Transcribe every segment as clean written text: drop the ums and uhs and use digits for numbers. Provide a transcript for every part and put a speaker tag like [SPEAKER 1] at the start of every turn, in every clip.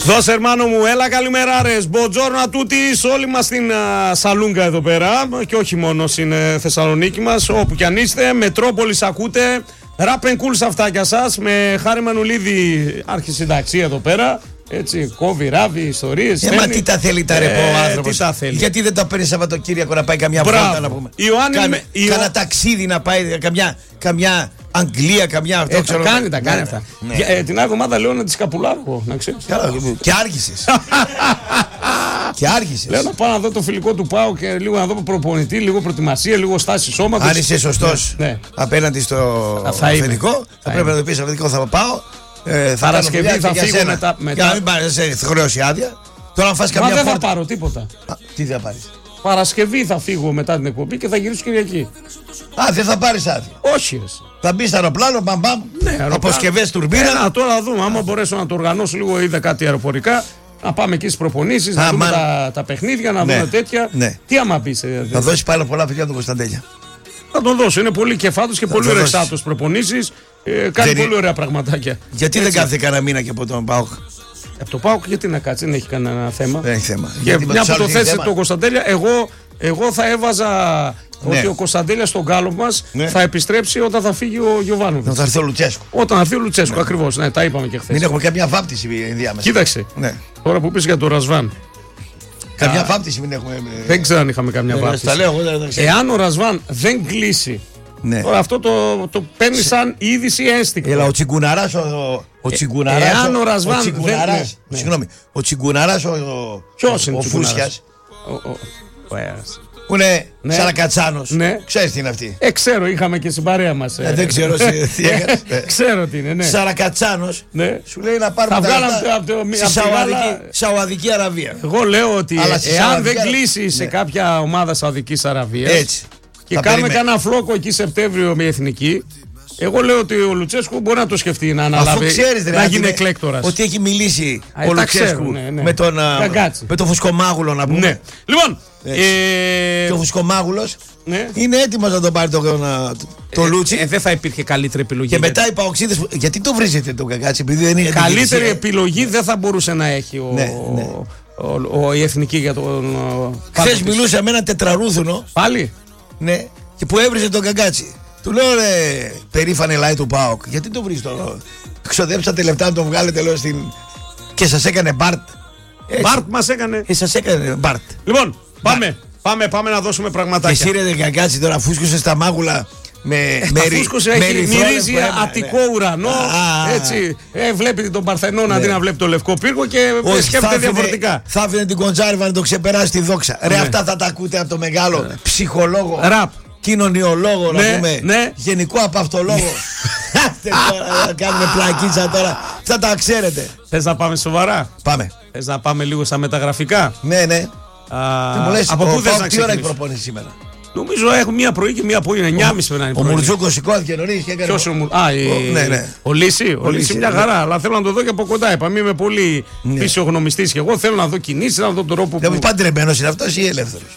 [SPEAKER 1] Δώσε ερμάνο μου, έλα καλημεράρες. Μποτζόρνο ατούτης, όλοι μας στην Σαλούγκα εδώ πέρα. Και όχι μόνο στην Θεσσαλονίκη μας, όπου κι αν είστε. Μετρόπολης ακούτε. Ράπεν κουλ σε αυτάκια σας. Με Χάρη Μανουλίδη, αρχισυνταξία εδώ πέρα. Έτσι, κόβει, ράβει, ιστορίες.
[SPEAKER 2] Μα τι τα θέλει τα ρεπό ο άνθρωπος.
[SPEAKER 1] Τι τα θέλει.
[SPEAKER 2] Γιατί δεν τα παίρνει Σαββατοκύριακο να πάει καμιά βόλτα να πούμε. Κάνα ταξίδι να πάει, καμιά Αγγλία, καμιά αυτό.
[SPEAKER 1] Τα κάνει αυτά. Την άλλη εβδομάδα λέω να τη καπουλάρω, να ξέρεις.
[SPEAKER 2] Και άργησες. Και άργησες.
[SPEAKER 1] Λέω να πάω να δω το φιλικό του ΠΑΟ και λίγο να δω προπονητή, λίγο προετοιμασία, λίγο στάση σώματος.
[SPEAKER 2] Αν είσαι σωστός απέναντι στο αφεντικό, θα πρέπει να το πεις αφεντικό, θα πάω.
[SPEAKER 1] Παρασκευή θα φύγω μετά.
[SPEAKER 2] Για να μην πάρεις χρέωση άδεια. Τώρα αν φας καμιά
[SPEAKER 1] δεν θα πάρω τίποτα.
[SPEAKER 2] Τι θα πάρεις?
[SPEAKER 1] Παρασκευή θα φύγω μετά την εκπομπή και θα γυρίσω Κυριακή.
[SPEAKER 2] Δεν θα πάρεις άδεια?
[SPEAKER 1] Όχι.
[SPEAKER 2] Θα μπει στο αεροπλάνο, μπαμπαμ. Αποσκευές τουρμπίνα.
[SPEAKER 1] Τώρα δούμε. Άμα μπορέσω να το οργανώσω λίγο, είδα κάτι αεροπορικά. Να πάμε εκεί στις προπονήσεις, να δούμε τα παιχνίδια, να δούμε τέτοια. Τι άμα πεις?
[SPEAKER 2] Θα δώσει πάρα πολλά παιδιά τον Κωνσταντέλια.
[SPEAKER 1] Θα τον δώσω. Είναι πολύ κεφάτος και πολύ ρεξάτος προπονήσεις. Κάνει πολύ ωραία πραγματάκια.
[SPEAKER 2] Γιατί δεν κάθεται κανένα μήνα και από τον ΠΑΟΚ?
[SPEAKER 1] Από το ΠΑΟΚ γιατί να κάτσει, δεν έχει κανένα θέμα.
[SPEAKER 2] Δεν έχει θέμα.
[SPEAKER 1] Και μια που το θέσει τον Κωνσταντέλια, εγώ θα έβαζα ότι ο Κωνσταντέλιας στον γκάλο μας θα επιστρέψει όταν θα φύγει ο Γιωβάνοβιτς.
[SPEAKER 2] Όταν θα έρθει ο Λουτσέσκου.
[SPEAKER 1] Όταν θα έρθει ο Λουτσέσκου, ακριβώς. Ναι, τα είπαμε και χθες.
[SPEAKER 2] Μην έχουμε καμιά βάπτιση ενδιάμεσα.
[SPEAKER 1] Κοίταξε. Τώρα που πεις για τον Ρασβάν.
[SPEAKER 2] Καμιά βάπτιση μην έχουμε.
[SPEAKER 1] Δεν ξέρω αν είχαμε καμιά βάπτιση. Εάν ο Ρασβάν δεν κλείσει. Τώρα αυτό το παίρνει σαν είδηση ένστικτο.
[SPEAKER 2] Έλα, ο Τσιγκουναράς. Ο Τσιγκουναράς.
[SPEAKER 1] Εάν ο Ρασβάν.
[SPEAKER 2] Συγγνώμη. Ο Τσιγκουναράς.
[SPEAKER 1] Ποιος είναι
[SPEAKER 2] ο Φούσιας. Που είναι Σαρακατσάνος. Ξέρεις τι είναι αυτή?
[SPEAKER 1] Ξέρω, είχαμε και στην παρέα μας.
[SPEAKER 2] Δεν ξέρω τι έκανες.
[SPEAKER 1] Ξέρω τι είναι.
[SPEAKER 2] Σαρακατσάνος. Σου λέει να πάρουμε τα λεφτά στη Σαουδική Αραβία.
[SPEAKER 1] Εγώ λέω ότι εάν δεν κλείσει σε κάποια ομάδα Σαουδικής Αραβίας και κάνουμε κανένα φλόκο εκεί Σεπτέμβριο με εθνική, εγώ λέω ότι ο Λουτσέσκου μπορεί να το σκεφτεί να αναλάβει, να γίνει εκλέκτορας.
[SPEAKER 2] Ότι έχει μιλήσει ο Λουτσέσκου με τον Φουσκομάγουλο να πούμε.
[SPEAKER 1] Ναι. Λοιπόν,
[SPEAKER 2] και ο Φουσκομάγουλος είναι έτοιμος να τον πάρει το Λούτσι.
[SPEAKER 1] Δεν θα υπήρχε καλύτερη επιλογή.
[SPEAKER 2] Και μετά οι παοξίδες. Γιατί το βρίζετε τον Κακάτσι? Επειδή δεν είναι
[SPEAKER 1] καλύτερη επιλογή δεν θα μπορούσε να έχει η εθνική για τον.
[SPEAKER 2] Χθες μιλούσα με έναν τετραρούθουνο.
[SPEAKER 1] Πάλι.
[SPEAKER 2] Ναι, και που έβριζε τον Κακάτσι. Του λέω ρε περήφανε λάι του ΠΑΟΚ, γιατί το βρεις τώρα? Ξοδέψατε λεπτά να τον βγάλετε, λέω στην. Και σας έκανε Μπαρτ.
[SPEAKER 1] Μπαρτ μας έκανε.
[SPEAKER 2] Σας έκανε Μπαρτ.
[SPEAKER 1] Λοιπόν, πάμε να δώσουμε πραγματάκια.
[SPEAKER 2] Και εσύ ρε Κακάτσι τώρα φούσκωσε στα μάγουλα
[SPEAKER 1] μυρίζει Αττικό ουρανό. Έτσι. Βλέπει τον Παρθενώνα αντί να βλέπει το Λευκό Πύργο και σκέφτεται διαφορετικά.
[SPEAKER 2] Θα άφηνε την Κοντζάρβα να το ξεπεράσει τη δόξα. Ρε αυτά θα τα ακούτε από το μεγάλο ψυχολόγο.
[SPEAKER 1] Ραπ.
[SPEAKER 2] Κοινωνιολόγο να πούμε. Γενικό απαυτολόγο. Να κάνουμε πλακίτσα τώρα. Θα τα ξέρετε.
[SPEAKER 1] Θες να πάμε σοβαρά?
[SPEAKER 2] Πάμε.
[SPEAKER 1] Θες να πάμε λίγο στα μεταγραφικά?
[SPEAKER 2] Ναι.
[SPEAKER 1] Από πού θες να
[SPEAKER 2] τι ώρα έχει προπόνηση σήμερα?
[SPEAKER 1] Νομίζω έχω μία πρωί και μία απόγευμα. 9.30
[SPEAKER 2] ο Μουρτζούκος σηκώθηκε νωρίς και έκανε.
[SPEAKER 1] Ο Λύση μια χαρά. Αλλά θέλω να το δω και από κοντά. Είπαμε είμαι πολύ φυσιογνωμιστής και εγώ θέλω να δω κινήσεις, να δω τον τρόπο που.
[SPEAKER 2] Δεν παντρεμένος είναι αυτός ή ελεύθερος?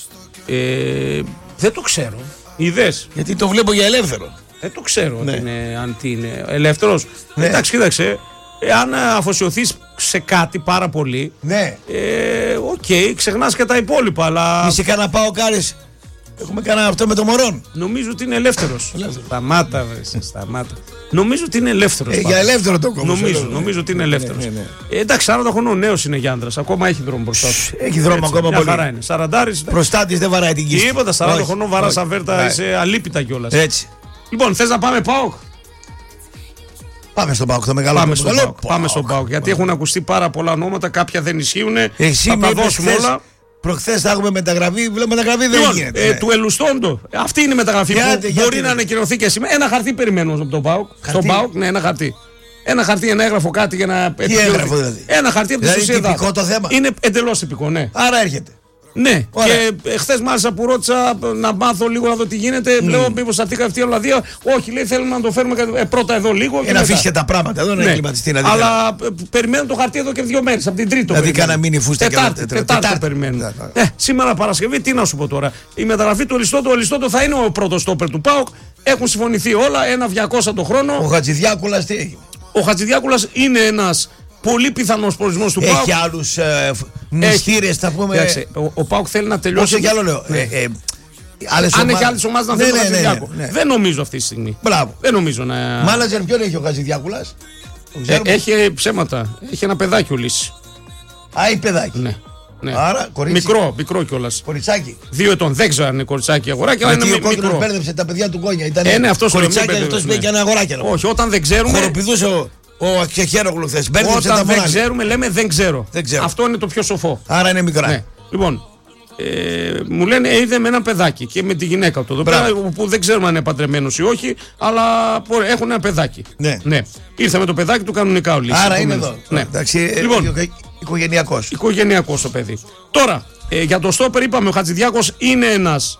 [SPEAKER 1] Δεν το ξέρω. Είδες?
[SPEAKER 2] Γιατί το βλέπω για ελεύθερο.
[SPEAKER 1] Δεν το ξέρω αν είναι ελεύθερος. Εντάξει, κοίταξε. Εάν αφοσιωθείς σε κάτι πάρα πολύ.
[SPEAKER 2] Ναι.
[SPEAKER 1] Ξεχνάς και τα υπόλοιπα. Αλλά.
[SPEAKER 2] Είσαι κανένα πάω κάρες. Έχουμε κάνει αυτό με το Μωρόν.
[SPEAKER 1] Νομίζω ότι είναι ελεύθερος. Σταμάτα. Νομίζω ότι είναι ελεύθερος.
[SPEAKER 2] Για ελεύθερο το κόμμα.
[SPEAKER 1] Νομίζω ότι είναι ελεύθερος. Εντάξει, 40 χρονών νέος είναι για άντρας. Ακόμα έχει δρόμο μπροστά του.
[SPEAKER 2] Έχει δρόμο ακόμα πολύ.
[SPEAKER 1] Χαρά είναι. 40.
[SPEAKER 2] Προστάτης δεν βαράει την κίστη.
[SPEAKER 1] Τίποτα, 40 χρονών βαράς αβέρτα, είσαι αλίπητα κιόλας.
[SPEAKER 2] Έτσι.
[SPEAKER 1] Λοιπόν, θες να πάμε ΠΑΟΚ?
[SPEAKER 2] Πάμε στον ΠΑΟΚ, το μεγάλο.
[SPEAKER 1] Πάμε στον ΠΑΟΚ. Γιατί έχουν ακουστεί πάρα πολλά ονόματα, κάποια δεν ισχύουν.
[SPEAKER 2] Θα τα δώσουμε όλα. Προχθές θα έχουμε μεταγραφή, μεταγραφή δεν γίνεται.
[SPEAKER 1] Του Ελουστόντο. Αυτή είναι η μεταγραφή που μπορεί να ανακοινωθεί και σήμερα. Ένα χαρτί περιμένουμε από τον ΠΑΟΚ. Στον ΠΑΟΚ, ναι, ένα χαρτί. Ένα χαρτί, ένα έγγραφο, κάτι για να.
[SPEAKER 2] Τι έγγραφο δηλαδή?
[SPEAKER 1] Ένα χαρτί από τη Σοσιαδάδ.
[SPEAKER 2] Είναι τυπικό το θέμα.
[SPEAKER 1] Είναι εντελώς τυπικό, ναι.
[SPEAKER 2] Άρα έρχεται.
[SPEAKER 1] Ναι, ωραία. Και χθες μάλιστα που ρώτησα να μάθω λίγο να δω τι γίνεται. Λέω μήπως θα τύχει αυτή η Ολλανδία. Όχι, λέει θέλουμε να το φέρουμε πρώτα εδώ λίγο.
[SPEAKER 2] Να αφήσει και τα πράγματα εδώ, να εγκληματιστεί.
[SPEAKER 1] Αλλά περιμένω το χαρτί εδώ και 2 μέρες. Από την Τρίτη.
[SPEAKER 2] Δηλαδή κάνα μήνυ φούστα και
[SPEAKER 1] Τετάρτη περιμένω. Σήμερα Παρασκευή, τι να σου πω τώρα. Η μεταγραφή του Ελιστόντο. Ο Ελιστόντο θα είναι ο πρώτος στόπερ του ΠΑΟΚ. Έχουν συμφωνηθεί όλα. 1.200 το χρόνο.
[SPEAKER 2] Ο Χατζηδιάκουλας τι έγινε?
[SPEAKER 1] Ο Χατζηδιάκουλας είναι ένας πολύ πιθανός προορισμός του ΠΑΟΚ.
[SPEAKER 2] Έχει άλλους μυστήρες, θα πούμε.
[SPEAKER 1] Ο ΠΑΟΚ θέλει να τελειώσει.
[SPEAKER 2] Όχι, κι άλλο λέω.
[SPEAKER 1] Αν έχει άλλες ομάδες να θέλει τον Χατζηδιάκο. Δεν νομίζω αυτή τη στιγμή.
[SPEAKER 2] Μπράβο.
[SPEAKER 1] Δεν νομίζω να.
[SPEAKER 2] Μάνατζερ ποιον έχει ο Χατζηδιάκουλας?
[SPEAKER 1] Έχει ψέματα. Έχει ένα παιδάκι ο Λύση.
[SPEAKER 2] Α, η παιδάκι.
[SPEAKER 1] Ναι.
[SPEAKER 2] Άρα, κορίτσι.
[SPEAKER 1] Μικρό κιόλας.
[SPEAKER 2] Κοριτσάκι.
[SPEAKER 1] 2 ετών. Δεν ξέρω αν είναι κοριτσάκι αγοράκι, αλλά είναι μικρό.
[SPEAKER 2] Ο μπέρδεψε τα παιδιά του Γκόνια.
[SPEAKER 1] Ναι, αυτός
[SPEAKER 2] κοριτσάκι, αυτός πήγε και ένα αγοράκι.
[SPEAKER 1] Όχι, όταν δεν ξέρουμε.
[SPEAKER 2] Χοροπηδούσε ο Αξεχέρογλου χθες.
[SPEAKER 1] Όταν δεν ξέρουμε, λέμε δεν ξέρω. Αυτό είναι το πιο σοφό.
[SPEAKER 2] Άρα είναι μικρά.
[SPEAKER 1] Ναι. Λοιπόν, μου λένε είδε με ένα παιδάκι και με τη γυναίκα του εδώ πέρα, που δεν ξέρουμε αν είναι παντρεμένος ή όχι, αλλά έχουν ένα παιδάκι.
[SPEAKER 2] Ναι.
[SPEAKER 1] Ήρθε με το παιδάκι του κανονικά ο Λύσης.
[SPEAKER 2] Άρα είναι εδώ.
[SPEAKER 1] Ναι.
[SPEAKER 2] Λοιπόν, οικογενειακός
[SPEAKER 1] το παιδί. Τώρα, για το στόπερ είπαμε, ο Χατζηδιάκος είναι ένας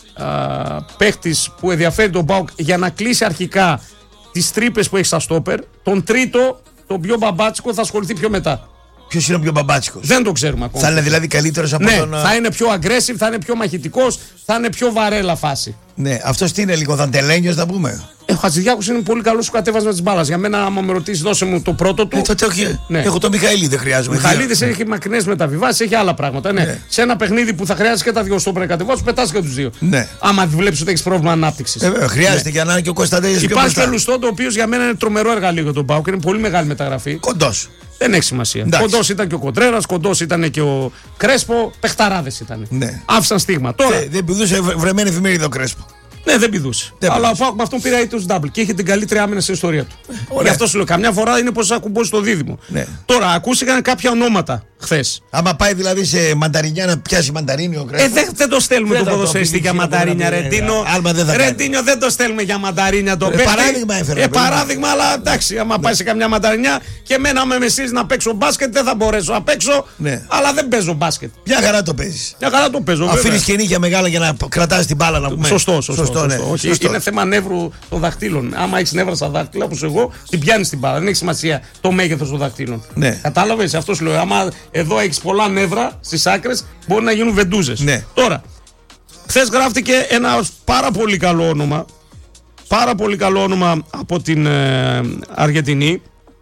[SPEAKER 1] παίχτης που ενδιαφέρει τον ΠΑΟΚ για να κλείσει αρχικά τις τρύπες που έχει στα στόπερ. Τον τρίτο, τον πιο μπαμπάτσικο, θα ασχοληθεί πιο μετά.
[SPEAKER 2] Ποιος είναι ο πιο μπαμπάτσικος?
[SPEAKER 1] Δεν το ξέρουμε ακόμα.
[SPEAKER 2] Θα είναι δηλαδή καλύτερος από τον.
[SPEAKER 1] Θα είναι πιο aggressive, θα είναι πιο μαχητικός, θα είναι πιο βαρέλα φάση.
[SPEAKER 2] Ναι, αυτός τι είναι, λίγο δαντελένιος να πούμε?
[SPEAKER 1] Ο Χατζηδιάκος είναι πολύ καλός στο κατέβασμα της μπάλας. Για μένα, άμα με ρωτήσει, δώσε μου το πρώτο του.
[SPEAKER 2] Τότε όχι. Ναι. Έχω τον Μιχαήλη, δεν χρειάζομαι.
[SPEAKER 1] Ο Μιχαήλης έχει μακρινές μεταβιβάσεις, έχει άλλα πράγματα. Ναι. Σε ένα παιχνίδι που θα χρειάζεσαι και τα δύο στόπερ να κατεβάσεις, πετάς και τους δύο.
[SPEAKER 2] Ναι.
[SPEAKER 1] Άμα βλέπεις ότι έχεις πρόβλημα ανάπτυξης.
[SPEAKER 2] Χρειάζεται για να είναι και ο Κωνσταντέλης.
[SPEAKER 1] Υπάρχει και ο Λουστό, το οποίο για μένα είναι τρομερό εργαλείο για τον ΠΑΟΚ. Είναι πολύ μεγάλη μεταγραφή.
[SPEAKER 2] Κοντός.
[SPEAKER 1] Δεν έχει σημασία. Κοντός ήταν και ο Κοντρέρας, κοντός ήταν και ο Κρέσπο. Παιχταράδες ήταν.
[SPEAKER 2] Ναι.
[SPEAKER 1] Άφησαν στίγμα. Τώρα.
[SPEAKER 2] Δεν πηδούσε βρεμένη εφημερίδα ο Κρέσπο.
[SPEAKER 1] Ναι, δεν πηδούσε. Αλλά ο ΠΑΟΚ με αυτόν πήρε τους double και είχε την καλύτερη άμυνα στην ιστορία του. Γι' αυτό σου λέω: καμιά φορά είναι πως ακουμπώσει το δίδυμο.
[SPEAKER 2] Ναι.
[SPEAKER 1] Τώρα, ακούστηκαν κάποια ονόματα χθες.
[SPEAKER 2] Άμα πάει δηλαδή σε μανταρινιά να πιάσει μανταρίνιο ο Κρέσπο.
[SPEAKER 1] Δεν το στέλνουμε το ποδοσφαιριστή για μανταρίνια, Ρεντίνο. Ρεντίνο δεν το στέλνουμε για μανταρίνια το παίχτη.
[SPEAKER 2] Παράδειγμα έφερε.
[SPEAKER 1] Παράδειγμα, αλλά εντάξει, άμα πάει σε καμιά μανταρινιά και εμένα με εσείς να παίξω μπάσκετ δεν θα μπορέσω να παίξω. Αλλά δεν παίζω μπάσκετ.
[SPEAKER 2] Μια χαρά το παίζει.
[SPEAKER 1] Μια χαρά το παίζω.
[SPEAKER 2] Αφήνει κενίκια μεγάλα για να κρατάς την μπάλα να πούμε.
[SPEAKER 1] Σωστό. Είναι θέμα νεύρου των δαχτύλων. Άμα έχει νεύρα στα δάχτυλα, όπως εγώ, την πιάνει την μπάλα. Δεν έχει σημασία το μέγεθος των δαχτύλων. Κατάλαβες, αυτό σου λέω. Άμα εδώ έχει πολλά νεύρα στις άκρες, μπορεί να γίνουν βεντούζες. Τώρα, χθες γράφτηκε ένα πάρα πολύ καλό όνομα. Πάρα πολύ καλό όνομα από την Αργεντινή.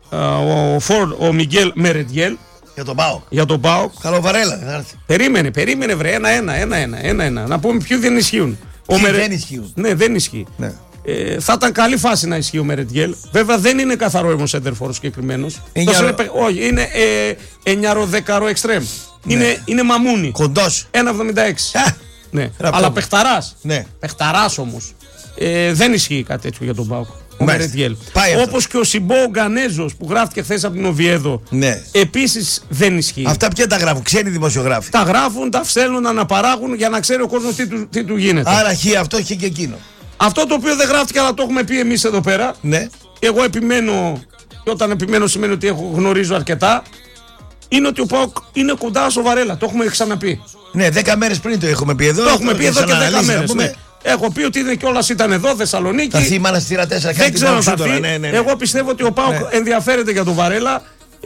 [SPEAKER 1] Ο Μιγγέλ Μερεντιέλ.
[SPEAKER 2] Για τον
[SPEAKER 1] ΠΑΟΚ.
[SPEAKER 2] Καλό Βαρέλα.
[SPEAKER 1] Περίμενε βρε. Ένα. Να πούμε ποιοι δεν ισχύουν.
[SPEAKER 2] Δεν ισχύουν.
[SPEAKER 1] Ναι, δεν ισχύει.
[SPEAKER 2] Ναι.
[SPEAKER 1] Θα ήταν καλή φάση να ισχύει ο Μερεντιέλ. Βέβαια δεν είναι καθαρό όμως σέντερφορ συγκεκριμένος. Όχι, είναι 9-10 εξτρέμ. Είναι μαμούνι.
[SPEAKER 2] Κοντός.
[SPEAKER 1] 1,76. Ναι. Αλλά παιχταράς.
[SPEAKER 2] Ναι.
[SPEAKER 1] Παιχταράς όμως. Δεν ισχύει κάτι τέτοιο για τον ΠΑΟΚ. Όπως και ο Σιμπό Γκανέζος που γράφτηκε χθες από την Οβιέδο.
[SPEAKER 2] Ναι.
[SPEAKER 1] Επίσης δεν ισχύει.
[SPEAKER 2] Αυτά ποια τα γράφουν, ξένοι δημοσιογράφοι.
[SPEAKER 1] Τα γράφουν, τα στέλνουν να αναπαράγουν για να ξέρει ο κόσμος τι του γίνεται.
[SPEAKER 2] Άρα χει αυτό, χει και εκείνο.
[SPEAKER 1] Αυτό το οποίο δεν γράφτηκε, αλλά το έχουμε πει εμείς εδώ πέρα.
[SPEAKER 2] Ναι.
[SPEAKER 1] Εγώ επιμένω, και όταν επιμένω σημαίνει ότι γνωρίζω αρκετά. Είναι ότι ο ΠΑΟΚ είναι κοντά στο Βαρέλα. Το έχουμε ξαναπεί.
[SPEAKER 2] Ναι, 10 μέρες πριν το έχουμε πει εδώ.
[SPEAKER 1] Το έχουμε πει εδώ και 10 μέρες. Ναι. Έχω πει ότι κιόλας ήταν εδώ, Θεσσαλονίκη.
[SPEAKER 2] Θα θύμα να στήρα 4 κάτι.
[SPEAKER 1] Δεν ξέρω αν θα έρθει. Εγώ πιστεύω ότι ο ΠΑΟΚ ενδιαφέρεται για τον Βαρέλα.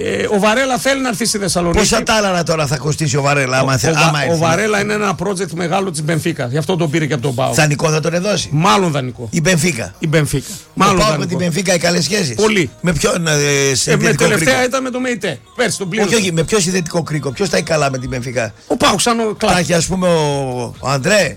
[SPEAKER 1] Ο Βαρέλα θέλει να έρθει στη Θεσσαλονίκη.
[SPEAKER 2] Πόσα τάλαρα τώρα θα κοστίσει ο Βαρέλα,
[SPEAKER 1] ο Βαρέλα είναι ένα project μεγάλο της Μπενφίκα. Γι' αυτό τον πήρε και από τον ΠΑΟΚ.
[SPEAKER 2] Δανεικό θα τον δώσει.
[SPEAKER 1] Μάλλον δανεικό.
[SPEAKER 2] Η Μπενφίκα.
[SPEAKER 1] Μάλλον
[SPEAKER 2] ο ΠΑΟΚ με την Μπενφίκα οι καλές σχέσεις.
[SPEAKER 1] Πολύ.
[SPEAKER 2] Με ποιον
[SPEAKER 1] τελευταία ήταν με το ΜΕΙΤΕ. Πέρσι τον πλήρωσε.
[SPEAKER 2] Όχι, με ποιο συνδετικό κρίκο. Ποιο τα έχει καλά με την Μπενφίκα.
[SPEAKER 1] Ο ΠΑΟΚ σαν ο Κλάκ.
[SPEAKER 2] Έχει ας πούμε ο Αντρέ.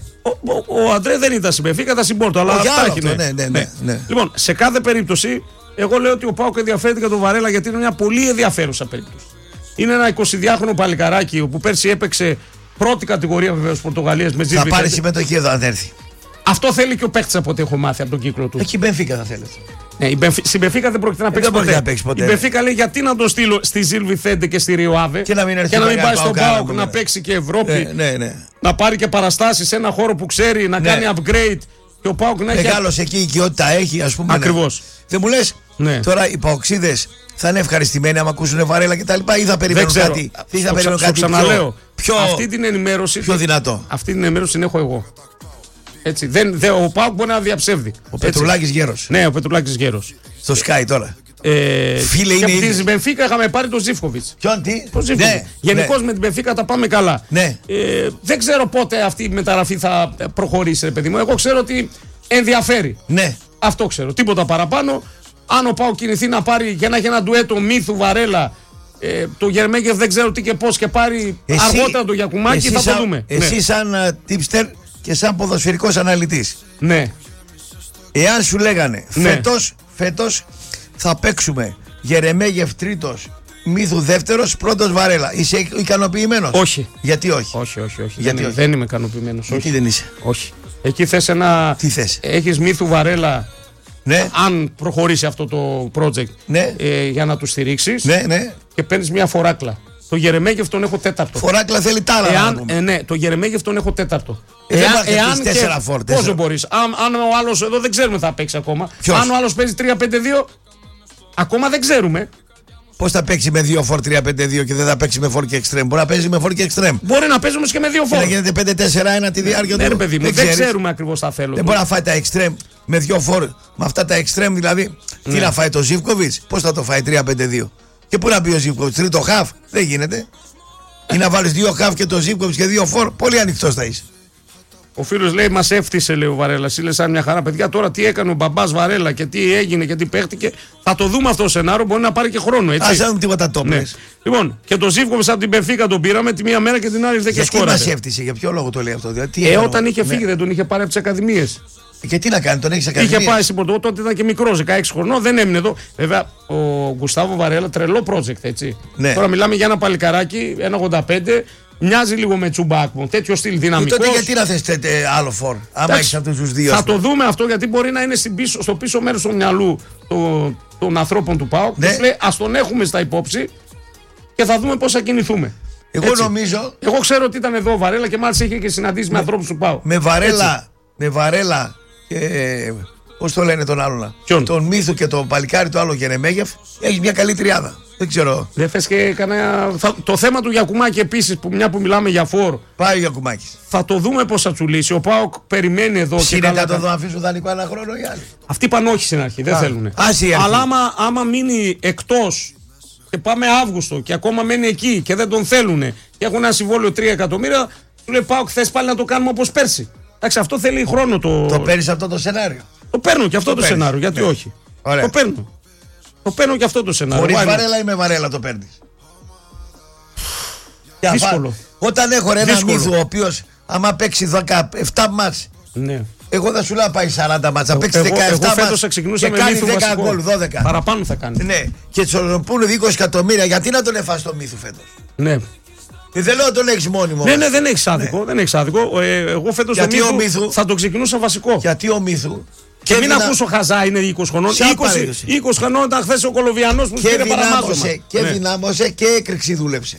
[SPEAKER 1] Ο Αντρέ δεν ήταν στην Μπενφίκα, ήταν στην Πόρτο. Αλλά αυτά έχει.
[SPEAKER 2] Ναι.
[SPEAKER 1] Λοιπόν, σε κάθε περίπτωση, εγώ λέω ότι ο ΠΑΟΚ ενδιαφέρεται για τον Βαρέλα γιατί είναι μια πολύ ενδιαφέρουσα περίπτωση. Είναι ένα 22χρονο παλικαράκι που πέρσι έπαιξε πρώτη κατηγορία βεβαίως Πορτογαλίας με Ζήλβι.
[SPEAKER 2] Θα πάρει συμμετοχή εδώ αν έρθει.
[SPEAKER 1] Αυτό θέλει και ο παίκτης από ό,τι έχω μάθει από τον κύκλο του.
[SPEAKER 2] Εκεί η Μπενφίκα θα θέλει.
[SPEAKER 1] Ναι, στην Μπενφίκα δεν πρόκειται να παίξει ποτέ. Η Μπενφίκα λέει γιατί να το στείλω στη Ζήλβι Θέντε και στη Ριο Άβε
[SPEAKER 2] και να μην
[SPEAKER 1] πάει στον ΠΑΟΚ να παίξει και Ευρώπη. Να πάρει και παραστάσεις σε ένα χώρο που ξέρει, να κάνει upgrade. Και ο ΠΑΟΚ να έχει.
[SPEAKER 2] Μεγάλος εκεί, η οικειότητα έχει, ας πούμε.
[SPEAKER 1] Ακριβώς.
[SPEAKER 2] Δεν μου λες, τώρα οι παοξίδες θα είναι ευχαριστημένοι άμα ακούσουν Βαρέλα κτλ. Ή θα περιμένουν κάτι. Ή θα περιμένουν κάτι
[SPEAKER 1] ξαναλέω. Αυτή την ενημέρωση.
[SPEAKER 2] Πιο δυνατό.
[SPEAKER 1] Αυτή την ενημέρωση την έχω εγώ. Έτσι. Ο ΠΑΟΚ μπορεί να διαψεύδει.
[SPEAKER 2] Ο Πετρουλάκης Γέρος.
[SPEAKER 1] Ναι, ο Πετρουλάκης Γέρος.
[SPEAKER 2] Στο Sky τώρα.
[SPEAKER 1] Φίλε, και από την Μπενφίκα είχαμε πάρει τον Ζίφκοβιτς.
[SPEAKER 2] Ποιον, τι?
[SPEAKER 1] Γενικώς με την Μπενφίκα τα πάμε καλά.
[SPEAKER 2] Ναι.
[SPEAKER 1] Δεν ξέρω πότε αυτή η μεταγραφή θα προχωρήσει, ρε παιδί μου. Εγώ ξέρω ότι ενδιαφέρει.
[SPEAKER 2] Ναι.
[SPEAKER 1] Αυτό ξέρω. Τίποτα παραπάνω. Αν ο ΠΑΟΚ κινηθεί να πάρει και να έχει ένα ντουέτο Μύθου Βαρέλα Το Γερμέγεφ δεν ξέρω τι και πώς και πάρει αργότερα το Γιακουμάκη, θα το δούμε.
[SPEAKER 2] Εσύ σαν tipster και σαν ποδοσφαιρικός αναλυτής.
[SPEAKER 1] Ναι.
[SPEAKER 2] Εάν σου λέγανε φέτος θα παίξουμε Γερεμέγεφ τρίτος, Μύθου δεύτερος, πρώτος Βαρέλα. Είσαι ικανοποιημένος?
[SPEAKER 1] Όχι.
[SPEAKER 2] Γιατί όχι?
[SPEAKER 1] Όχι. Δεν είμαι ικανοποιημένος.
[SPEAKER 2] Γιατί δεν είσαι?
[SPEAKER 1] Όχι. Εκεί θες ένα.
[SPEAKER 2] Τι θες?
[SPEAKER 1] Έχεις Μύθου Βαρέλα.
[SPEAKER 2] Ναι.
[SPEAKER 1] Αν προχωρήσει αυτό το project,
[SPEAKER 2] ναι.
[SPEAKER 1] Για να του στηρίξεις.
[SPEAKER 2] Ναι.
[SPEAKER 1] Και παίρνεις μια φοράκλα. Το Γερεμέγεφ τον έχω τέταρτο.
[SPEAKER 2] Φοράκλα θέλει τάλα.
[SPEAKER 1] Ναι, το Γερεμέγεφ τον έχω τέταρτο.
[SPEAKER 2] Εάν και 4 φορ.
[SPEAKER 1] Πόσο μπορείς? Αν ο άλλος εδώ δεν ξέρουμε θα παίξει ακόμα.
[SPEAKER 2] Ποιος?
[SPEAKER 1] Αν ο άλλος παίζει 3-5-2, ακόμα δεν ξέρουμε.
[SPEAKER 2] Πώς θα παίξει με 2 φορ 3-5-2 και δεν θα παίξει με φορ και εξτρέμ? Μπορεί να παίζει με φορ και εξτρέμ.
[SPEAKER 1] Μπορεί να παίζει όμως και με 2 φορ.
[SPEAKER 2] Να γίνεται 5-4-1 τη διάρκεια του.
[SPEAKER 1] Ναι, παιδί μου, δεν ξέρουμε ακριβώς τα θέλω.
[SPEAKER 2] Δεν μπορεί να φάει τα εξτρέμ με 2 φορ. Με αυτά τα εξτρέμ δηλαδή. Τι να φάει το Ζίβκοβιτς? Πώς θα το φάει 3-5-2? Και πού να μπει ο Ζίβκοβιτς? Τρίτο χαφ? Δεν γίνεται. Ή να βάλεις 2 χαφ και το Ζίβκοβιτς και 2 φορ. Πολύ ανοιχτός θα είσαι.
[SPEAKER 1] Ο φίλος λέει: μας έφτιασε, λέει ο Βαρέλας. Ile σαν μια χαρά, παιδιά. Τώρα τι έκανε ο μπαμπάς Βαρέλα και τι έγινε και τι παίχτηκε. Θα το δούμε αυτό το σενάριο. Μπορεί να πάρει και χρόνο. Έτσι.
[SPEAKER 2] Ας δεν τίποτα το
[SPEAKER 1] ναι. Λοιπόν, και το Ζίβκοβιτς από την Μπενφίκα τον πήραμε τη μία μέρα και την άλλη ήρθε και σκόραρε.
[SPEAKER 2] Γιατί μας έφτιασε, για ποιο λόγο το λέει αυτό?
[SPEAKER 1] Όταν είχε φύγει, δεν τον είχε πάρει από τις ακαδημίες.
[SPEAKER 2] Και τι να κάνει, τον έχει ακαδημίες?
[SPEAKER 1] Είχε πάει στην Πορτογάλη, τότε ήταν και μικρός, 16 χρονών, δεν έμεινε εδώ. Βέβαια, ο Γκουστάβο Βαρέλα, τρελό project, έτσι.
[SPEAKER 2] Ναι.
[SPEAKER 1] Τώρα μιλάμε για ένα παλικαράκι, 1,85. Μοιάζει λίγο με Τσουμπάκμο, τέτοιο στυλ δυναμικό.
[SPEAKER 2] Τότε γιατί να θες άλλο φορ, άμα έχεις αυτούς τους δύο?
[SPEAKER 1] Θα το δούμε αυτό, γιατί μπορεί να είναι στο πίσω μέρος του μυαλού των ανθρώπων του ΠΑΟΚ. Ναι. Λέει, ας τον έχουμε στα υπόψη και θα δούμε πώς θα κινηθούμε.
[SPEAKER 2] Εγώ νομίζω.
[SPEAKER 1] Εγώ ξέρω ότι ήταν εδώ ο Βαρέλα και μάλιστα είχε και συναντήσει με ανθρώπους του ΠΑΟΚ.
[SPEAKER 2] Με Βαρέλα και. Πώς το λένε τον άλλον? Τον Μύθου και τον παλικάρι του άλλο Γερεμέγεφ. Έχει μια καλή τριάδα. Δεν ξέρω.
[SPEAKER 1] Δεν θες και κανένα. Το θέμα του Γιακουμάκη επίσης, μια που μιλάμε για φορ.
[SPEAKER 2] Πάει ο Γιακουμάκης.
[SPEAKER 1] Θα το δούμε πώς θα τσουλήσει. Ο ΠΑΟΚ περιμένει εδώ.
[SPEAKER 2] Σύνετα το αφήσουν δανεικό ένα χρόνο οι άλλοι.
[SPEAKER 1] Αυτοί πάνε όχι στην αρχή, δεν θέλουν. Αλλά άμα μείνει εκτός και πάμε Αύγουστο και ακόμα μένει εκεί και δεν τον θέλουν και έχουν ένα συμβόλαιο 3 εκατομμύρια, του λέει ΠΑΟΚ, θες πάλι να το κάνουμε όπως πέρσι. Εντάξει, αυτό θέλει χρόνο. Το
[SPEAKER 2] παίρνεις αυτό το σενάριο?
[SPEAKER 1] Το παίρνω και αυτό το σενάριο, γιατί όχι.
[SPEAKER 2] Ωραία.
[SPEAKER 1] Το παίρνω. Το παίρνω και αυτό το σενάριο.
[SPEAKER 2] Χωρίς Βαρέλα ή με Βαρέλα το παίρνεις?
[SPEAKER 1] Δύσκολο.
[SPEAKER 2] Όταν έχω ένα Μύθου ο οποίος άμα παίξει 17 μάτς,
[SPEAKER 1] ναι.
[SPEAKER 2] Εγώ δεν σου λέω να πάει 40 μάτς, θα παίξει 17 μάτς και κάνει 10 γκολ, 12.
[SPEAKER 1] Παραπάνω θα κάνει.
[SPEAKER 2] Ναι. Και του πούνε 20 εκατομμύρια, γιατί να τον εφάς το Μύθου φέτος?
[SPEAKER 1] Ναι.
[SPEAKER 2] Δεν λέω να τον έχεις μόνιμο.
[SPEAKER 1] Ναι, δεν έχεις άδικο. Ναι. Δεν έχεις άδικο. Εγώ φέτος το Μύθου θα τον ξεκινούσα βασικό.
[SPEAKER 2] Γιατί ο Μύθου.
[SPEAKER 1] Και μην ακούσω χαζά, είναι 20 χρονών. 20 χρονών ήταν χθες ο Κολοβιανός που πήρε παραμάζωμα.
[SPEAKER 2] Και δυνάμωσε και έκρηξη δούλεψε.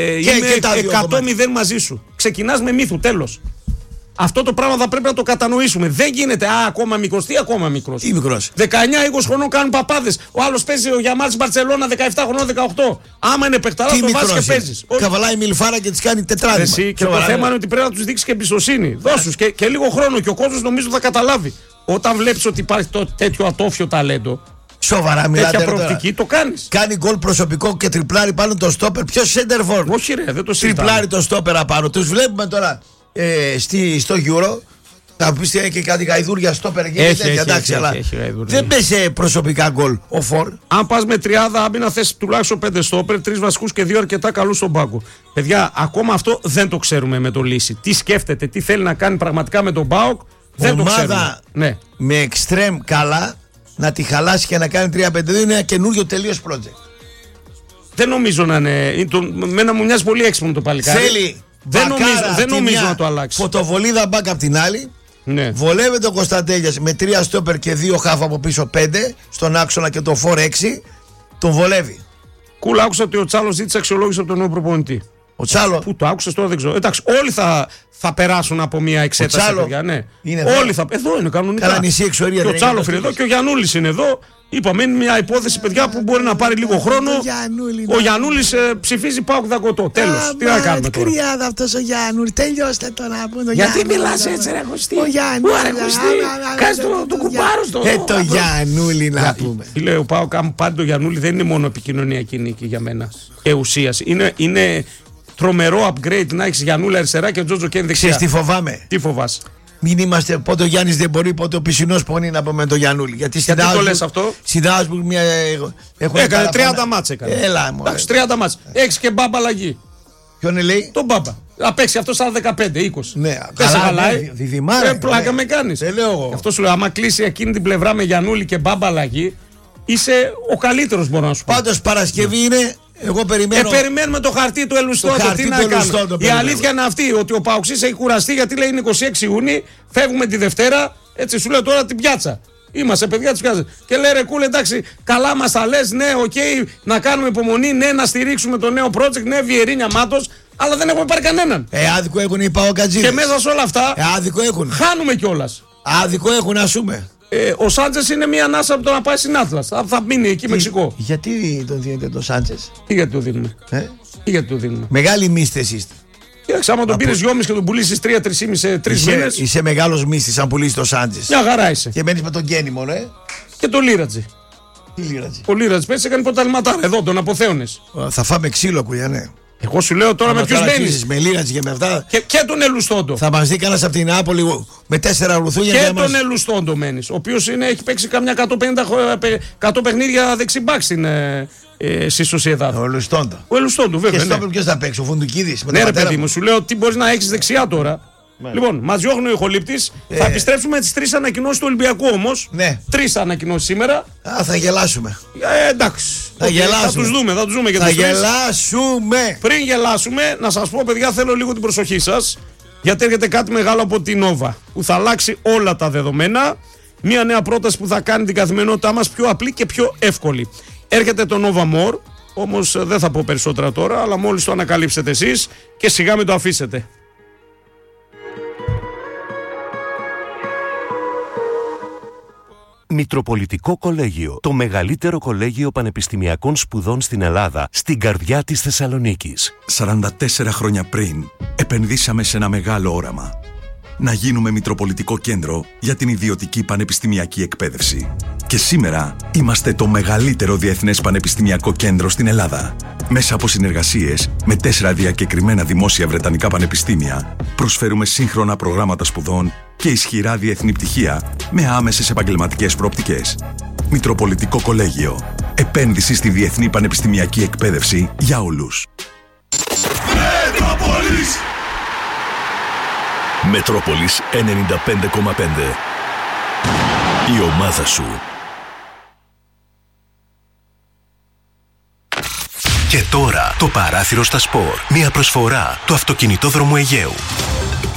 [SPEAKER 1] Είμαι 100-0 μαζί σου. Ξεκινάς με Μύθου, τέλος. Αυτό το πράγμα θα πρέπει να το κατανοήσουμε. Δεν γίνεται. Ακόμα μικρός. Τι ακόμα μικρός?
[SPEAKER 2] Τι μικρός?
[SPEAKER 1] 19-20 χρονών κάνουν παπάδες. Ο άλλος παίζει ο Γιαμάλης Μπαρτσελώνα 17 χρονών, 18. Άμα είναι παιχταράς, το βάζεις και παίζεις.
[SPEAKER 2] Καβαλάει μιλφάρα και τις κάνει τετράδημα.
[SPEAKER 1] Και το θέμα είναι ότι πρέπει να τους δείξεις και εμπιστοσύνη. Δώσους και λίγο χρόνο και ο κόσμος νομίζω θα καταλάβει. Όταν βλέπεις ότι υπάρχει τέτοιο ατόφιο ταλέντο.
[SPEAKER 2] Σοβαρά μιλάτε?
[SPEAKER 1] Τέτοια προοπτική το κάνεις.
[SPEAKER 2] Κάνει γκολ προσωπικό και τριπλάρει πάνω το στόπερ. Ποιος σέντερφορ?
[SPEAKER 1] Όχι, ρε, δεν το συζητάμε.
[SPEAKER 2] Τριπλάρει το στόπερ απάνω. Τους βλέπουμε τώρα στο Euro. Θα πεις και κάτι γαϊδούρια στόπερ γίνεται. Εντάξει, αλλά δεν πέσε προσωπικά γκολ ο φορ.
[SPEAKER 1] Αν πας με τριάδα άμυνα, θες τουλάχιστον 5 στόπερ, 3 βασικούς και 2 αρκετά καλούς στον πάγκο. Παιδιά, ακόμα αυτό δεν το ξέρουμε με το Λύση. Τι σκέφτεται, τι θέλει να κάνει πραγματικά με τον ΠΑΟΚ, δεν το ξέρουμε. Ναι.
[SPEAKER 2] Με εξτρέμ καλά να τη χαλάσει και να κάνει 3-5-2 είναι ένα καινούριο τελείως project.
[SPEAKER 1] Δεν νομίζω να είναι. Μένα μου μοιάζει πολύ έξυπνο το παλικάρι.
[SPEAKER 2] Θέλει.
[SPEAKER 1] Δεν νομίζω να το αλλάξει.
[SPEAKER 2] Φωτοβολίδα μπακ απ' την άλλη.
[SPEAKER 1] Ναι.
[SPEAKER 2] Βολεύεται ο Κωνσταντέλιας με 3 στόπερ και 2 χάφ από πίσω 5 στον άξονα και το 4-6. Τον βολεύει.
[SPEAKER 1] Κούλα, άκουσα ότι ο Τσάλος ζήτησε αξιολόγηση από τον νέο προπονητή.
[SPEAKER 2] Ο Τσάλο.
[SPEAKER 1] Πού το άκουσες τώρα, δεν ξέρω. Εντάξει, όλοι θα περάσουν από μια εξέταση.
[SPEAKER 2] Τσάλο.
[SPEAKER 1] Παιδιά, ναι.
[SPEAKER 2] Είναι
[SPEAKER 1] όλοι θα. Εδώ είναι κανονικά.
[SPEAKER 2] Καλά, νησί εξορία.
[SPEAKER 1] Και ο Τσάλοφ είναι εδώ και ο Γιαννούλης είναι εδώ. Είπαμε, είναι μια υπόθεση, παιδιά, που μπορεί να πάρει λίγο χρόνο. Ο Γιαννούλης ψηφίζει ΠΑΟΚ Δακοτό. Τέλος. Τι να κάνουμε τώρα?
[SPEAKER 2] Κρυάδα αυτός ο Γιαννούλης. Τελειώστε τώρα.
[SPEAKER 1] Γιατί μιλάς έτσι, ρε Κωστή? Ο Γιαννούλης. Κάτσε το κουμπάρο στο.
[SPEAKER 2] Το Γιαννούλη να πούμε.
[SPEAKER 1] Λέει ο ΠΑΟΚ, αν πάρει το Γιαννούλη, δεν είναι μόνο επικοινωνιακή νίκη για μένα και ουσίας. Είναι τρομερό upgrade να έχεις Γιαννούλη αριστερά και Τζότζο Κέν δεξιά.
[SPEAKER 2] Ξέρεις τι φοβάμαι?
[SPEAKER 1] Τι φοβάσαι?
[SPEAKER 2] Μην είμαστε πότε ο Γιάννης δεν μπορεί, πότε ο Πισινός πονεί να πούμε το Γιαννούλη. Γιατί
[SPEAKER 1] το λες αυτό?
[SPEAKER 2] Στην Άσμπουργκ
[SPEAKER 1] έκανε 30 μάτς.
[SPEAKER 2] Έλα, μωρέ.
[SPEAKER 1] 30 μάτς. Έχεις και Μπάμπα αλλαγή.
[SPEAKER 2] Ποιον λέει?
[SPEAKER 1] Τον Μπάμπα. Θα παίξει αυτό σαν 15-20.
[SPEAKER 2] Ναι,
[SPEAKER 1] δεν σε χαλάει. Πλάκα με κάνεις. Αυτό σου λέω, άμα κλείσει εκείνη την πλευρά με Γιαννούλη και Μπάμπα αλλαγή, είσαι ο καλύτερος, μπορώ να σου πω.
[SPEAKER 2] Πάντως Παρασκευή είναι. Εγώ περιμένω.
[SPEAKER 1] Περιμένουμε το χαρτί του Ελουστόντο. Τι να κάνουμε. Η αλήθεια είναι αυτή, ότι ο Παοξής έχει κουραστεί, γιατί λέει είναι 26 Ιούνιου, φεύγουμε τη Δευτέρα. Έτσι σου λέω τώρα την πιάτσα. Είμαστε παιδιά τη πιάτσα. Και λέει ρε Κούλε, εντάξει, καλά μας τα λες, ναι, οκ, να κάνουμε υπομονή, ναι, να στηρίξουμε το νέο project, ναι, Βιερίνια Μάτος, αλλά δεν έχουμε πάρει κανέναν.
[SPEAKER 2] Άδικο έχουν οι Παοκατζίδες.
[SPEAKER 1] Και μέσα σε όλα αυτά.
[SPEAKER 2] Άδικο έχουν.
[SPEAKER 1] Χάνουμε κιόλας.
[SPEAKER 2] Άδικο έχουν, ας πούμε.
[SPEAKER 1] Ο Σάντζες είναι μια ανάσα από το να πάει στην Άτλας. Θα μείνει εκεί Μεξικό.
[SPEAKER 2] Γιατί τον δίνετε το Σάντζες?
[SPEAKER 1] Τι γιατί το δίνουμε? Γιατί το δίνουμε?
[SPEAKER 2] Μεγάλη μίστες είστε.
[SPEAKER 1] Κοίταξε, άμα τον πήρες 2,5 και τον πουλήσεις 3-3,5 σε 3 μήνες.
[SPEAKER 2] Είσαι μεγάλος μίστης αν πουλήσεις το Σάντζες.
[SPEAKER 1] Μια χαρά είσαι.
[SPEAKER 2] Και μένεις με τον Γκένι μόνο,
[SPEAKER 1] Και το Λίρατζι.
[SPEAKER 2] Τι Λίρατζι?
[SPEAKER 1] Ο Λίρατζι πέρσι έκανε πρωταθληματάρα εδώ, τον αποθέωνες.
[SPEAKER 2] Θα φάμε ξύλο, Κουλιανέ.
[SPEAKER 1] Εγώ σου λέω τώρα με ποιους μένεις.
[SPEAKER 2] Με Λίρατζι και με αυτά.
[SPEAKER 1] Και τον Ελουστόντο.
[SPEAKER 2] Θα μας δει κανένας από την Νεάπολη με 4 ρουθούνια.
[SPEAKER 1] Και τον Ελουστόντο μένεις. Ο οποίος έχει παίξει καμιά 100 παιχνίδια δεξιμπάκ στη Σοσιεδάδ.
[SPEAKER 2] Ο Ελουστόντο.
[SPEAKER 1] Ο Ελουστόντο, βέβαια.
[SPEAKER 2] Και στο ποιος θα παίξει, ο Φουντουκίδης?
[SPEAKER 1] Ναι, ρε παιδί μου, σου λέω τι μπορείς να έχεις δεξιά τώρα. Λοιπόν, μας διώχνει ο Ηχολήπτης. Θα επιστρέψουμε με τις 3 ανακοινώσεις του Ολυμπιακού όμως.
[SPEAKER 2] Ναι.
[SPEAKER 1] 3 ανακοινώσεις σήμερα.
[SPEAKER 2] Θα γελάσουμε.
[SPEAKER 1] Εντάξει.
[SPEAKER 2] Θα γελάσουμε.
[SPEAKER 1] Θα τους δούμε και
[SPEAKER 2] θα γελάσουμε.
[SPEAKER 1] Πριν γελάσουμε, να σας πω, παιδιά, θέλω λίγο την προσοχή σας. Γιατί έρχεται κάτι μεγάλο από την Nova που θα αλλάξει όλα τα δεδομένα. Μια νέα πρόταση που θα κάνει την καθημερινότητά μας πιο απλή και πιο εύκολη. Έρχεται το Nova More. Όμως δεν θα πω περισσότερα τώρα, αλλά μόλις το ανακαλύψετε εσείς και σιγά μην το αφήσετε.
[SPEAKER 3] Μητροπολιτικό Κολέγιο, το μεγαλύτερο κολέγιο πανεπιστημιακών σπουδών στην Ελλάδα, στην καρδιά της Θεσσαλονίκης.
[SPEAKER 4] 44 χρόνια πριν, επενδύσαμε σε ένα μεγάλο όραμα. Να γίνουμε Μητροπολιτικό Κέντρο για την ιδιωτική πανεπιστημιακή εκπαίδευση. Και σήμερα είμαστε το μεγαλύτερο διεθνές πανεπιστημιακό κέντρο στην Ελλάδα. Μέσα από συνεργασίες με 4 διακεκριμένα δημόσια βρετανικά πανεπιστήμια, προσφέρουμε σύγχρονα προγράμματα σπουδών και ισχυρά διεθνή πτυχία με άμεσες επαγγελματικές προοπτικές. Μητροπολιτικό Κολέγιο. Επένδυση στη διεθνή πανεπιστημιακή εκπαίδευση για όλους.
[SPEAKER 3] Μετρόπολης 95,5. Η ομάδα σου. Και τώρα το παράθυρο στα σπορ. Μια προσφορά του αυτοκινητόδρομου Αιγαίου.